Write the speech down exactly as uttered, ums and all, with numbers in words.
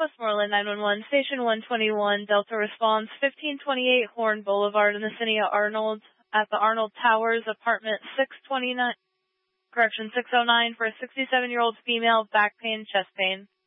Westmoreland nine one one, Station one twenty-one, Delta Response, fifteen twenty-eight Horn Boulevard in the city of Arnold, at the Arnold Towers, apartment six twenty-nine, correction, six oh nine, for a sixty-seven-year-old female, back pain, chest pain.